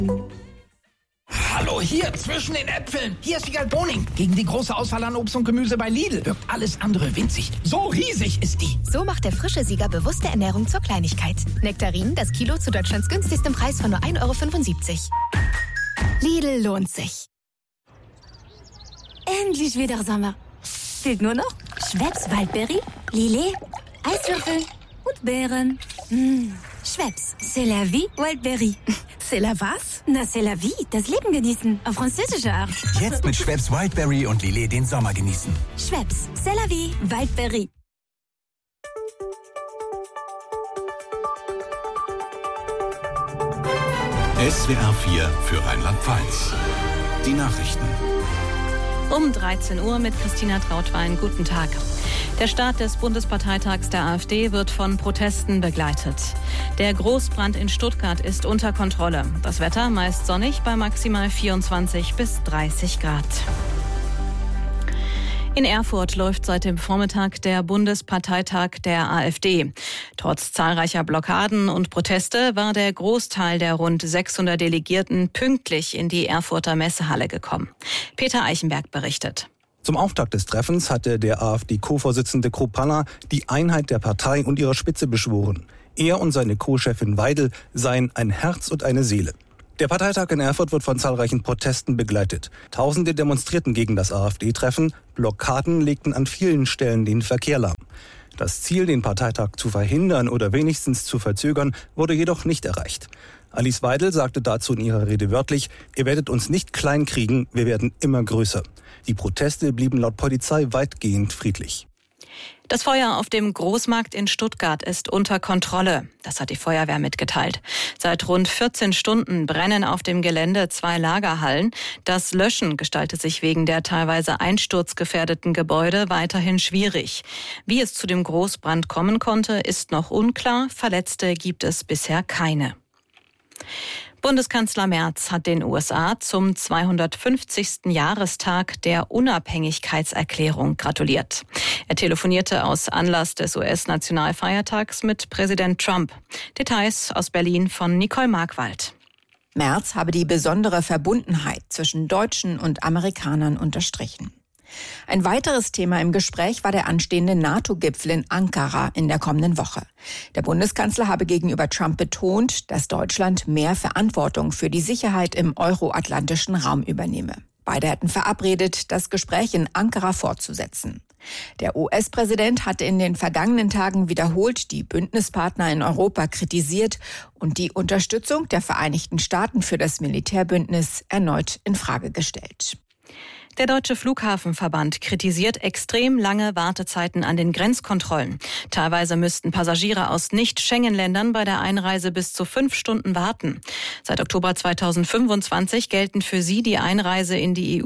Hallo, hier, zwischen den Äpfeln. Hier ist Wiegald Boning. Gegen die große Auswahl an Obst und Gemüse bei Lidl wirkt alles andere winzig. So riesig ist die. So macht der frische Sieger bewusste Ernährung zur Kleinigkeit. Nektarinen, das Kilo zu Deutschlands günstigstem Preis von nur 1,75 €. Lidl lohnt sich. Endlich wieder Sommer. Fehlt nur noch Schweppes Waldberry, Lillet, Eiswürfel und Beeren. Schweppes, c'est la vie, Wildberry. C'est la was? Na, c'est la vie, das Leben genießen. Auf französische Art. Jetzt mit Schweppes Wildberry und Lillet den Sommer genießen. Schweppes, c'est la vie, Wildberry. SWR 4 für Rheinland-Pfalz. Die Nachrichten. Um 13 Uhr mit Christina Trautwein. Guten Tag. Der Start des Bundesparteitags der AfD wird von Protesten begleitet. Der Großbrand in Stuttgart ist unter Kontrolle. Das Wetter meist sonnig bei maximal 24 bis 30 Grad. In Erfurt läuft seit dem Vormittag der Bundesparteitag der AfD. Trotz zahlreicher Blockaden und Proteste war der Großteil der rund 600 Delegierten pünktlich in die Erfurter Messehalle gekommen. Peter Eichenberg berichtet. Zum Auftakt des Treffens hatte der AfD-Co-Vorsitzende Kruppalla die Einheit der Partei und ihrer Spitze beschworen. Er und seine Co-Chefin Weidel seien ein Herz und eine Seele. Der Parteitag in Erfurt wird von zahlreichen Protesten begleitet. Tausende demonstrierten gegen das AfD-Treffen. Blockaden legten an vielen Stellen den Verkehr lahm. Das Ziel, den Parteitag zu verhindern oder wenigstens zu verzögern, wurde jedoch nicht erreicht. Alice Weidel sagte dazu in ihrer Rede wörtlich: Ihr werdet uns nicht klein kriegen, wir werden immer größer. Die Proteste blieben laut Polizei weitgehend friedlich. Das Feuer auf dem Großmarkt in Stuttgart ist unter Kontrolle. Das hat die Feuerwehr mitgeteilt. Seit rund 14 Stunden brennen auf dem Gelände 2 Lagerhallen. Das Löschen gestaltet sich wegen der teilweise einsturzgefährdeten Gebäude weiterhin schwierig. Wie es zu dem Großbrand kommen konnte, ist noch unklar. Verletzte gibt es bisher keine. Bundeskanzler Merz hat den USA zum 250. Jahrestag der Unabhängigkeitserklärung gratuliert. Er telefonierte aus Anlass des US-Nationalfeiertags mit Präsident Trump. Details aus Berlin von Nicole Markwald. Merz habe die besondere Verbundenheit zwischen Deutschen und Amerikanern unterstrichen. Ein weiteres Thema im Gespräch war der anstehende NATO-Gipfel in Ankara in der kommenden Woche. Der Bundeskanzler habe gegenüber Trump betont, dass Deutschland mehr Verantwortung für die Sicherheit im euroatlantischen Raum übernehme. Beide hätten verabredet, das Gespräch in Ankara fortzusetzen. Der US-Präsident hatte in den vergangenen Tagen wiederholt die Bündnispartner in Europa kritisiert und die Unterstützung der Vereinigten Staaten für das Militärbündnis erneut in Frage gestellt. Der Deutsche Flughafenverband kritisiert extrem lange Wartezeiten an den Grenzkontrollen. Teilweise müssten Passagiere aus Nicht-Schengen-Ländern bei der Einreise bis zu 5 Stunden warten. Seit Oktober 2025 gelten für die Einreise in die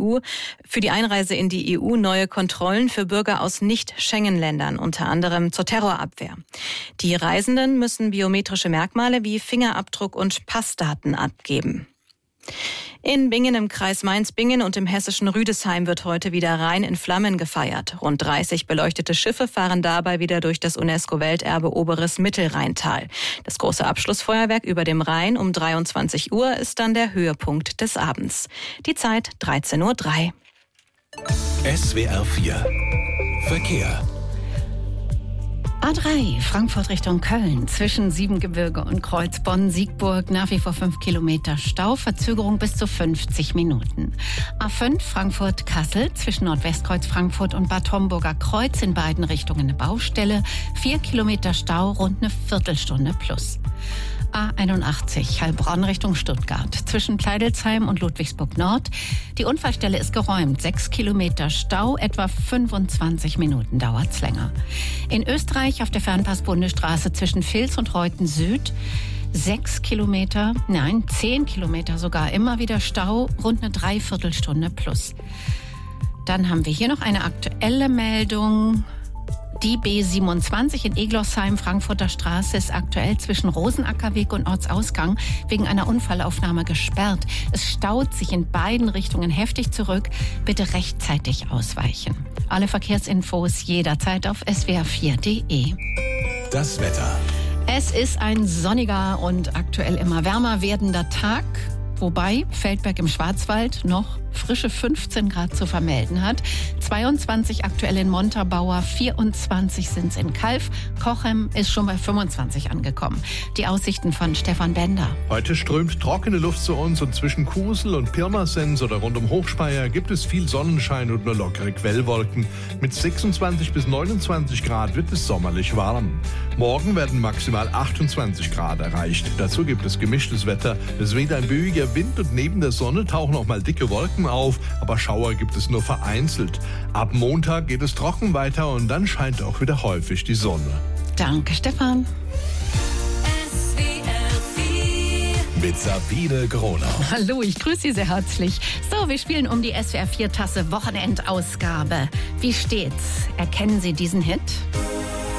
EU neue Kontrollen für Bürger aus Nicht-Schengen-Ländern, unter anderem zur Terrorabwehr. Die Reisenden müssen biometrische Merkmale wie Fingerabdruck und Passdaten abgeben. In Bingen im Kreis Mainz-Bingen und im hessischen Rüdesheim wird heute wieder Rhein in Flammen gefeiert. Rund 30 beleuchtete Schiffe fahren dabei wieder durch das UNESCO-Welterbe Oberes Mittelrheintal. Das große Abschlussfeuerwerk über dem Rhein um 23 Uhr ist dann der Höhepunkt des Abends. Die Zeit 13:03 Uhr. SWR 4 Verkehr. A3 Frankfurt Richtung Köln zwischen Siebengebirge und Kreuz-Bonn-Siegburg nach wie vor 5 Kilometer Stau, Verzögerung bis zu 50 Minuten. A5 Frankfurt-Kassel zwischen Nordwestkreuz Frankfurt und Bad Homburger Kreuz in beiden Richtungen eine Baustelle, 4 Kilometer Stau, rund eine Viertelstunde plus. A81 Heilbronn Richtung Stuttgart zwischen Pleidelsheim und Ludwigsburg Nord. Die Unfallstelle ist geräumt. 6 Kilometer Stau, etwa 25 Minuten dauert's länger. In Österreich auf der Fernpass-Bundesstraße zwischen Vils und Reuten Süd 10 Kilometer sogar, immer wieder Stau, rund eine Dreiviertelstunde plus. Dann haben wir hier noch eine aktuelle Meldung. Die B27 in Eglossheim, Frankfurter Straße, ist aktuell zwischen Rosenackerweg und Ortsausgang wegen einer Unfallaufnahme gesperrt. Es staut sich in beiden Richtungen heftig zurück. Bitte rechtzeitig ausweichen. Alle Verkehrsinfos jederzeit auf swr4.de. Das Wetter. Es ist ein sonniger und aktuell immer wärmer werdender Tag. Wobei Feldberg im Schwarzwald noch frische 15 Grad zu vermelden hat. 22 aktuell in Montabaur, 24 sind es in Calw. Cochem ist schon bei 25 angekommen. Die Aussichten von Stefan Bender. Heute strömt trockene Luft zu uns und zwischen Kusel und Pirmasens oder rund um Hochspeyer gibt es viel Sonnenschein und nur lockere Quellwolken. Mit 26 bis 29 Grad wird es sommerlich warm. Morgen werden maximal 28 Grad erreicht. Dazu gibt es gemischtes Wetter. Es weht ein böiger Wind und neben der Sonne tauchen auch mal dicke Wolken auf, aber Schauer gibt es nur vereinzelt. Ab Montag geht es trocken weiter und dann scheint auch wieder häufig die Sonne. Danke, Stefan. Mit Sabine Gronau. Hallo, ich grüße Sie sehr herzlich. So, wir spielen um die SWR 4-Tasse Wochenendausgabe. Wie steht's? Erkennen Sie diesen Hit?